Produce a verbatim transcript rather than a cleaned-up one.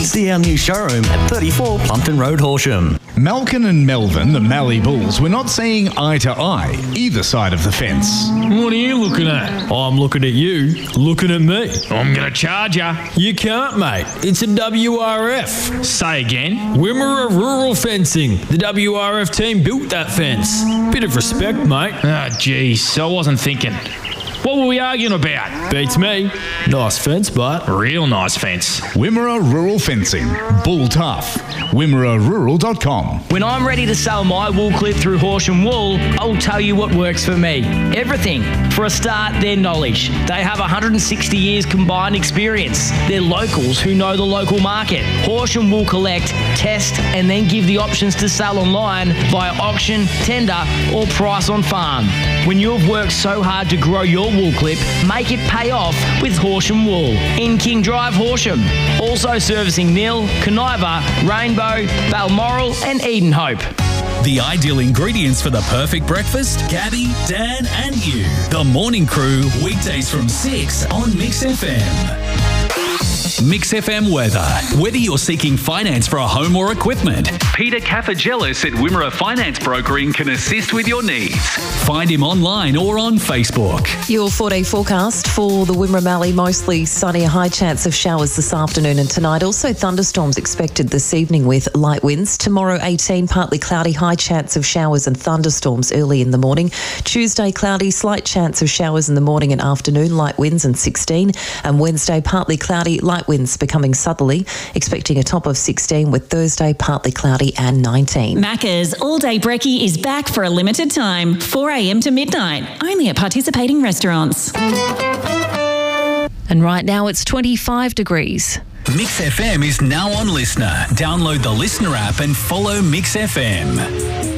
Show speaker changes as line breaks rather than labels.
See our new showroom at thirty-four Plumpton Road, Horsham.
Malkin and Melvin, the Mallee Bulls, were not seeing eye to eye either side of the fence.
What are you looking at?
I'm looking at you, looking at me.
I'm going to charge ya.
You can't, mate. It's a W R F.
Say again?
Wimmera Rural Fencing. The W R F team built that fence. Bit of respect, mate.
Ah, jeez, I wasn't thinking. What were we arguing about?
Beats me. Nice fence, but...
Real nice fence.
Wimmera Rural Fencing. Bull tough. wimmera rural dot com.
When I'm ready to sell my wool clip through Horsham Wool, I'll tell you what works for me. Everything. For a start, their knowledge. They have one hundred sixty years combined experience. They're locals who know the local market. Horsham will collect, test, and then give the options to sell online via auction, tender, or price on farm. When you've worked so hard to grow your wool clip, make it pay off with Horsham Wool in King Drive, Horsham. Also servicing Nil, Coniva, Rainbow, Balmoral and Edenhope.
The ideal ingredients for the perfect breakfast, Gabby, Dan and you. The Morning Crew, weekdays from six on Mix F M. Mix F M weather. Whether you're seeking finance for a home or equipment, Peter Cafagelis at Wimmera Finance Brokering can assist with your needs. Find him online or on Facebook.
Your four-day forecast for the Wimmera Mallee, mostly sunny, a high chance of showers this afternoon and tonight. Also thunderstorms expected this evening with light winds. Tomorrow eighteen, partly cloudy, high chance of showers and thunderstorms early in the morning. Tuesday cloudy, slight chance of showers in the morning and afternoon, light winds and sixteen. And Wednesday partly cloudy, light winds becoming southerly, expecting a top of sixteen with Thursday partly cloudy and nineteen.
Macca's All Day Brekkie is back for a limited time, four a.m. to midnight, only at participating restaurants.
And right now it's twenty-five degrees.
Mix F M is now on Listener. Download the Listener app and follow Mix F M.